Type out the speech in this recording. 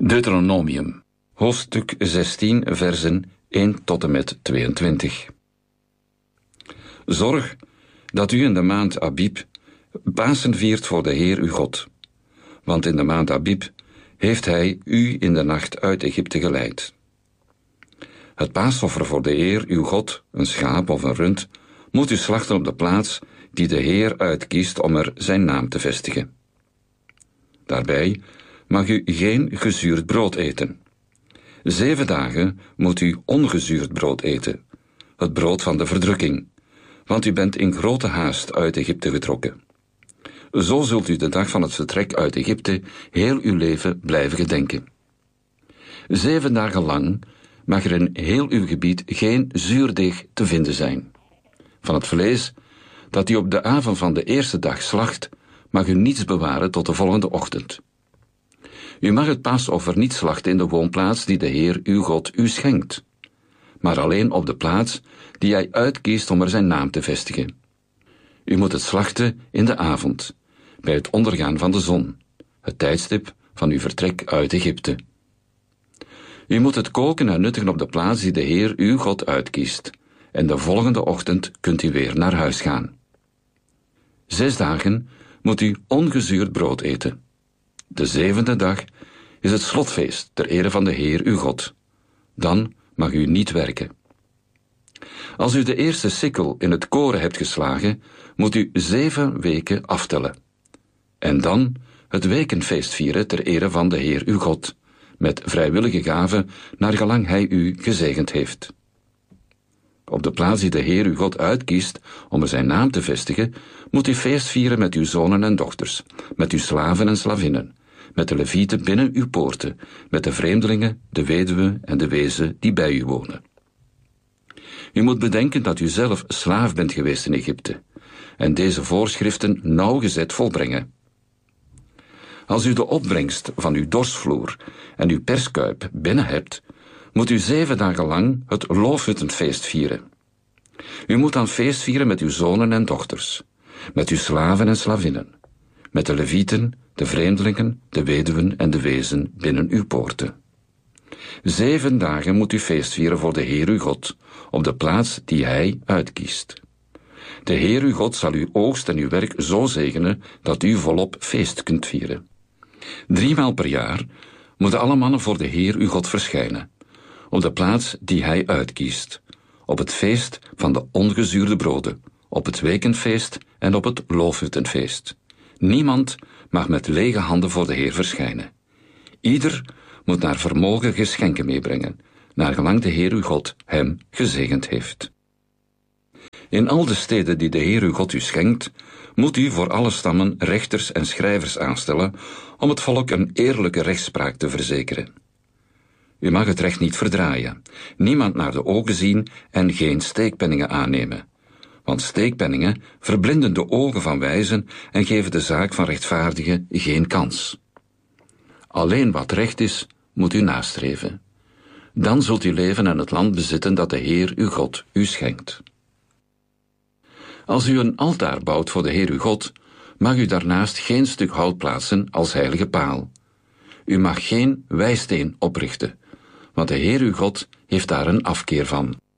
Deuteronomium, hoofdstuk 16, versen 1 tot en met 22. Zorg dat u in de maand Abib Pasen viert voor de Heer uw God. Want in de maand Abib heeft hij u in de nacht uit Egypte geleid. Het paasoffer voor de Heer uw God, een schaap of een rund, moet u slachten op de plaats die de Heer uitkiest om er zijn naam te vestigen. Daarbij mag u geen gezuurd brood eten. 7 dagen moet u ongezuurd brood eten, het brood van de verdrukking, want u bent in grote haast uit Egypte getrokken. Zo zult u de dag van het vertrek uit Egypte heel uw leven blijven gedenken. 7 dagen lang mag er in heel uw gebied geen zuurdeeg te vinden zijn. Van het vlees dat u op de avond van de eerste dag slacht, mag u niets bewaren tot de volgende ochtend. U mag het paasoffer niet slachten in de woonplaats die de Heer uw God u schenkt, maar alleen op de plaats die hij uitkiest om er zijn naam te vestigen. U moet het slachten in de avond, bij het ondergaan van de zon, het tijdstip van uw vertrek uit Egypte. U moet het koken en nuttigen op de plaats die de Heer uw God uitkiest, en de volgende ochtend kunt u weer naar huis gaan. 6 dagen moet u ongezuurd brood eten. De 7e dag is het slotfeest ter ere van de Heer uw God. Dan mag u niet werken. Als u de eerste sikkel in het koren hebt geslagen, moet u 7 weken aftellen. En dan het wekenfeest vieren ter ere van de Heer uw God, met vrijwillige gaven naar gelang hij u gezegend heeft. Op de plaats die de Heer uw God uitkiest om er zijn naam te vestigen, moet u feest vieren met uw zonen en dochters, met uw slaven en slavinnen, met de levieten binnen uw poorten, met de vreemdelingen, de weduwen en de wezen die bij u wonen. U moet bedenken dat u zelf slaaf bent geweest in Egypte, en deze voorschriften nauwgezet volbrengen. Als u de opbrengst van uw dorsvloer en uw perskuip binnen hebt, moet u 7 dagen lang het loofhuttenfeest vieren. U moet dan feest vieren met uw zonen en dochters, met uw slaven en slavinnen, met de levieten, de vreemdelingen, de weduwen en de wezen binnen uw poorten. 7 dagen moet u feest vieren voor de Heer uw God, op de plaats die hij uitkiest. De Heer uw God zal uw oogst en uw werk zo zegenen dat u volop feest kunt vieren. 3 maal per jaar moeten alle mannen voor de Heer uw God verschijnen, op de plaats die hij uitkiest, op het feest van de ongezuurde broden, op het wekenfeest en op het loofhuttenfeest. Niemand mag met lege handen voor de Heer verschijnen. Ieder moet naar vermogen geschenken meebrengen, naar gelang de Heer uw God hem gezegend heeft. In al de steden die de Heer uw God u schenkt, moet u voor alle stammen rechters en schrijvers aanstellen om het volk een eerlijke rechtspraak te verzekeren. U mag het recht niet verdraaien, niemand naar de ogen zien en geen steekpenningen aannemen. Want steekpenningen verblinden de ogen van wijzen en geven de zaak van rechtvaardigen geen kans. Alleen wat recht is, moet u nastreven. Dan zult u leven en het land bezitten dat de Heer uw God u schenkt. Als u een altaar bouwt voor de Heer uw God, mag u daarnaast geen stuk hout plaatsen als heilige paal. U mag geen wijsteen oprichten, want de Heer uw God heeft daar een afkeer van.